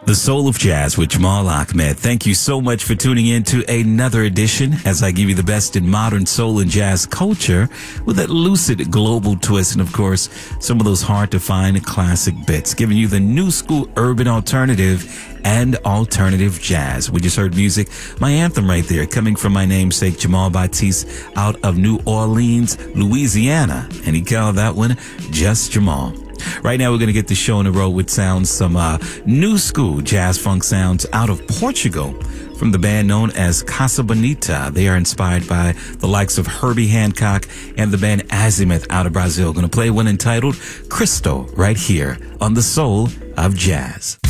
The Soul of Jazz with Jamal Ahmed. Thank you so much for tuning in to another edition as I give you the best in modern soul and jazz culture with that lucid global twist and, of course, some of those hard-to-find classic bits, giving you the new school urban alternative and alternative jazz. We just heard music, my anthem right there, coming from my namesake Jamal Batiste out of New Orleans, Louisiana, and he called that one Just Jamal. Right now, we're going to get the show on the road with sounds, some new school jazz funk sounds out of Portugal from the band known as Casa Bonita. They are inspired by the likes of Herbie Hancock and the band Azimuth out of Brazil. Going to play one entitled Cristo right here on The Soul of Jazz.